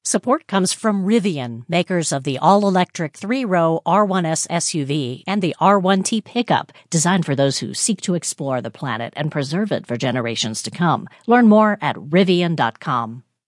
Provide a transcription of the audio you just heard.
Support comes from Rivian, makers of the all-electric 3-row R1S SUV and the R1T pickup, designed for those who seek to explore the planet and preserve it for generations to come. Learn more at Rivian.com.